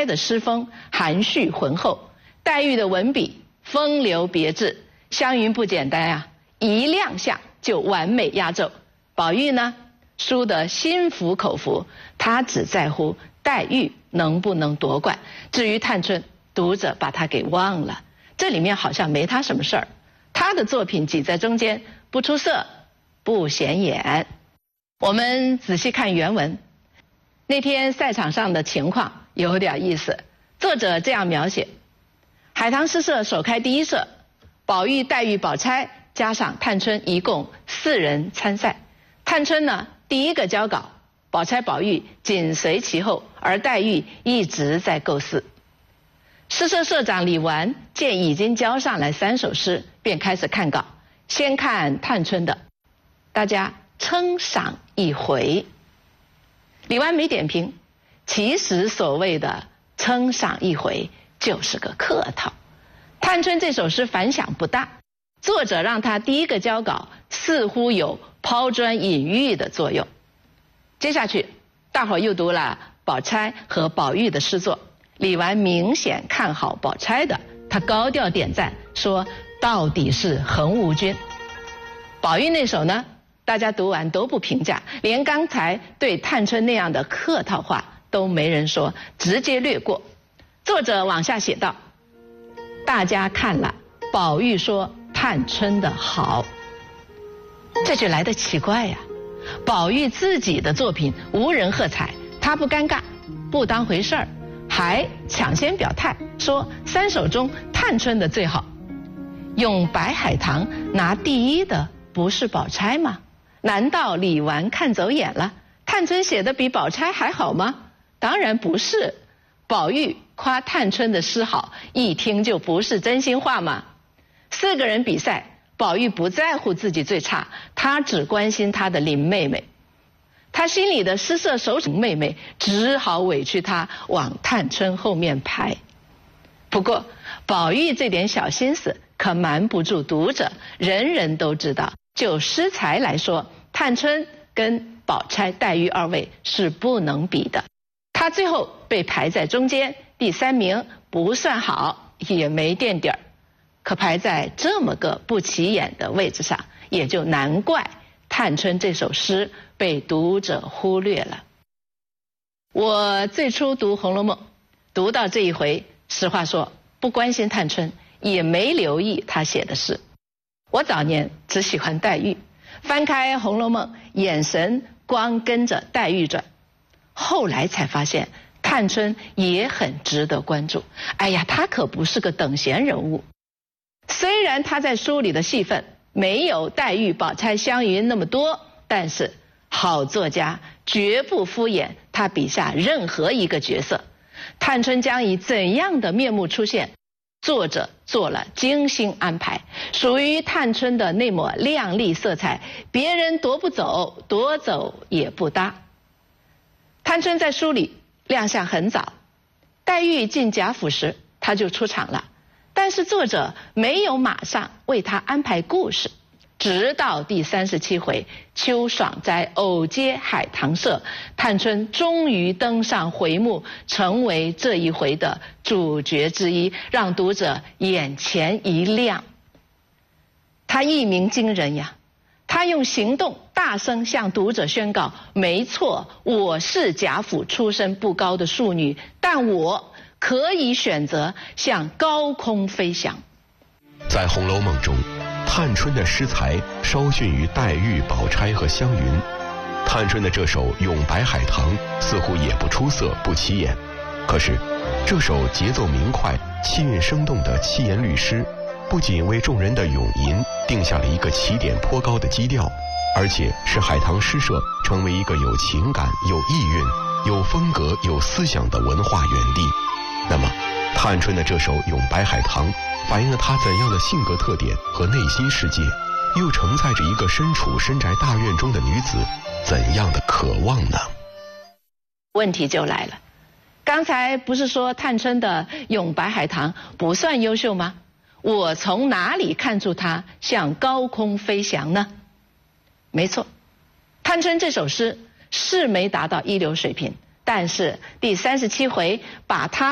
钗的诗风含蓄浑厚，黛玉的文笔风流别致，湘云不简单啊，一亮相就完美压轴。宝玉呢，输得心服口服，他只在乎黛玉能不能夺冠，至于探春，读者把他给忘了，这里面好像没他什么事儿。他的作品挤在中间，不出色，不显眼。我们仔细看原文，那天赛场上的情况有点意思。作者这样描写：海棠诗社首开第一社，宝玉、黛玉、宝钗加上探春，一共4人参赛。探春呢，第一个交稿，宝钗、宝玉紧随其后，而黛玉一直在构思。诗社社长李纨见已经交上来3首诗，便开始看稿。先看探春的，大家称赏一回。李纨没点评，其实所谓的称赏一回就是个客套。探春这首诗反响不大，作者让他第一个交稿，似乎有抛砖引玉的作用。接下去大伙又读了宝钗和宝玉的诗作，李纨明显看好宝钗的，他高调点赞说到底是横无君。宝玉那首呢，大家读完都不评价，连刚才对探春那样的客套话都没人说，直接略过。作者往下写道：大家看了，宝玉说探春的好，这就来得奇怪呀。宝玉自己的作品无人喝彩，他不尴尬，不当回事儿，还抢先表态说3首中探春的最好。咏白海棠拿第一的不是宝钗吗？难道李纨看走眼了？探春写的比宝钗还好吗？当然不是。宝玉夸探春的诗好，一听就不是真心话嘛。4个人比赛，宝玉不在乎自己最差，他只关心他的林妹妹。他心里的诗社首长妹妹只好委屈他往探春后面排。不过宝玉这点小心思可瞒不住读者，人人都知道，就诗才来说，探春跟宝钗、黛玉2位是不能比的。他最后被排在中间，第3名不算好，也没垫底儿。可排在这么个不起眼的位置上，也就难怪探春这首诗被读者忽略了。我最初读《红楼梦》，读到这一回，实话说不关心探春，也没留意她写的诗。我早年只喜欢黛玉，翻开《红楼梦》，眼神光跟着黛玉转。后来才发现探春也很值得关注。哎呀，她可不是个等闲人物。虽然她在书里的戏份没有黛玉、宝钗、湘云那么多，但是好作家绝不敷衍她笔下任何一个角色。探春将以怎样的面目出现，作者做了精心安排。属于探春的那抹亮丽色彩，别人夺不走，夺走也不搭。探春在书里亮相很早，黛玉进贾府时她就出场了，但是作者没有马上为她安排故事，直到第37回秋爽斋偶接海棠社，探春终于登上回目，成为这一回的主角之一，让读者眼前一亮。她一鸣惊人呀，她用行动大声向读者宣告，没错，我是贾府出身不高的庶女，但我可以选择向高空飞翔。 在《红楼梦》中，探春的诗才稍逊于黛玉、宝钗和湘云。探春的这首《咏白海棠》似乎也不出色，不起眼。可是，这首节奏明快、气韵生动的七言律诗，不仅为众人的咏吟定下了一个起点颇高的基调，而且使海棠诗社成为一个有情感、有意蕴、有风格、有思想的文化园地。那么，探春的这首《咏白海棠》反映了她怎样的性格特点和内心世界，又承载着一个身处深宅大院中的女子怎样的渴望呢？ 问题就来了，刚才不是说探春的《咏白海棠》不算优秀吗？我从哪里看出她向高空飞翔呢？没错，探春这首诗是没达到一流水平，但是第37回把她